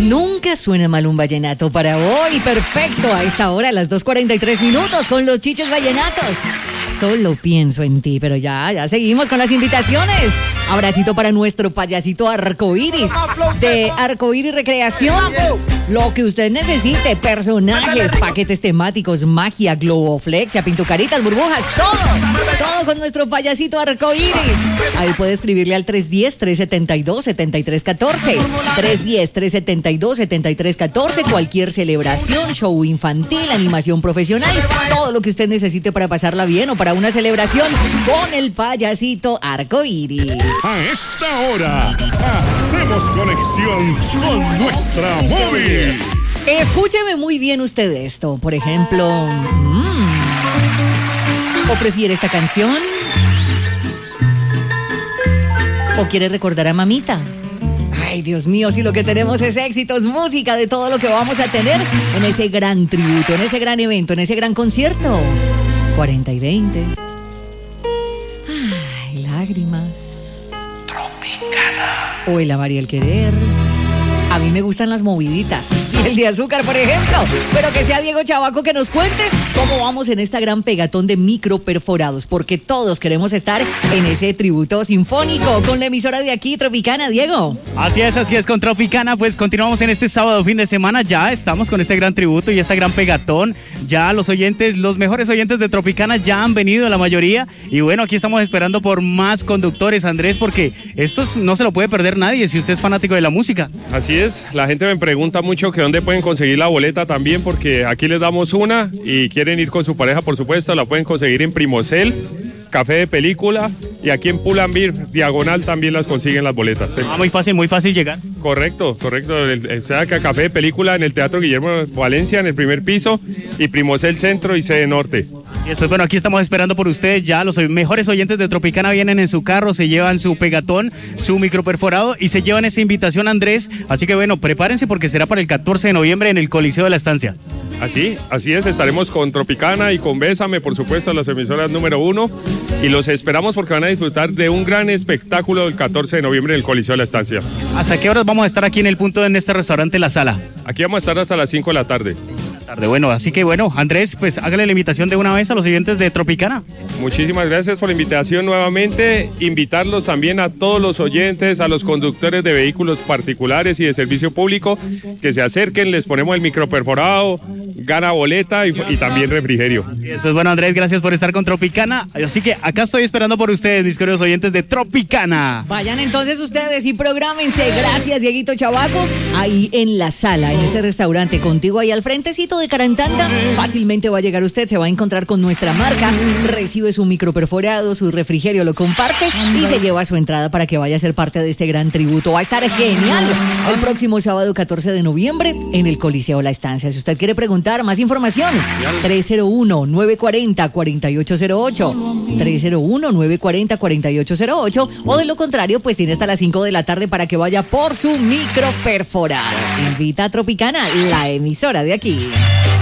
Nunca suena mal un vallenato para hoy. Perfecto, a esta hora, a las 2:43 con los chiches vallenatos. Solo pienso en ti, pero ya seguimos con las invitaciones. Abracito para nuestro payasito Arcoiris de Arcoiris Recreación. Lo que usted necesite, personajes, paquetes temáticos, magia, globoflexia, pintucaritas, burbujas, todo con nuestro payasito Arcoiris. Ahí puede escribirle al 310-372-7314. 310-372-7314. Cualquier celebración, show infantil, animación profesional, todo lo que usted necesite para pasarla bien o para una celebración con el payasito Arcoiris. A esta hora, hacemos conexión con nuestra móvil. Escúcheme muy bien usted esto. Por ejemplo, ¿o prefiere esta canción? ¿O quiere recordar a mamita? Ay, Dios mío, si lo que tenemos es éxitos, música de todo lo que vamos a tener en ese gran tributo, en ese gran evento, en ese gran concierto. 40 y 20. Ay, lágrimas. Tropicana. O el amar y el querer. A mí me gustan las moviditas. Y el de azúcar, por ejemplo. Pero que sea Diego Chabaco que nos cuente cómo vamos en esta gran pegatón de micro perforados. Porque todos queremos estar en ese tributo sinfónico con la emisora de aquí, Tropicana, Diego. Así es, con Tropicana. Pues continuamos en este sábado, fin de semana. Ya estamos con este gran tributo y esta gran pegatón. Ya los mejores oyentes de Tropicana ya han venido, la mayoría. Y bueno, aquí estamos esperando por más conductores, Andrés, porque esto no se lo puede perder nadie si usted es fanático de la música. Así es, la gente me pregunta mucho que dónde pueden conseguir la boleta también, porque aquí les damos una y quieren ir con su pareja, por supuesto, la pueden conseguir en Primocel, Café de Película, y aquí en Pull&Bear, Diagonal, también las consiguen las boletas. Muy fácil llegar. Correcto. Sea que Café de Película en el Teatro Guillermo Valencia, en el primer piso, y Primocel Centro y Sede Norte. Y después, bueno, aquí estamos esperando por ustedes ya. Los mejores oyentes de Tropicana vienen en su carro, se llevan su pegatón, su microperforado y se llevan esa invitación, Andrés. Así que bueno, prepárense porque será para el 14 de noviembre en el Coliseo de la Estancia. Así es, estaremos con Tropicana y con Bésame, por supuesto, las emisoras número 1, y los esperamos porque van a disfrutar de un gran espectáculo el 14 de noviembre en el Coliseo de la Estancia. ¿Hasta qué horas vamos a estar aquí en el punto, en este restaurante La Sala? Aquí vamos a estar hasta las 5 de la tarde. Bueno, así que bueno, Andrés, pues hágale la invitación de una vez a los oyentes de Tropicana. Muchísimas gracias por la invitación nuevamente. Invitarlos también a todos los oyentes, a los conductores de vehículos particulares y de servicio público, que se acerquen, les ponemos el microperforado, gana boleta y también refrigerio. Pues bueno, Andrés, gracias por estar con Tropicana. Así que acá estoy esperando por ustedes, mis queridos oyentes de Tropicana. Vayan entonces ustedes y prográmense. Gracias, Dieguito Chabaco. Ahí en La Sala, en este restaurante, contigo ahí al frentecito de Carantanta, fácilmente va a llegar usted, se va a encontrar con nuestra marca, recibe su microperforado, su refrigerio, lo comparte y se lleva su entrada para que vaya a ser parte de este gran tributo. Va a estar genial el próximo sábado 14 de noviembre en el Coliseo La Estancia. Si usted quiere preguntar más información, 301-940-4808, 301-940-4808, o de lo contrario, pues tiene hasta las 5 de la tarde para que vaya por su microperforado. Invita a Tropicana, la emisora de aquí.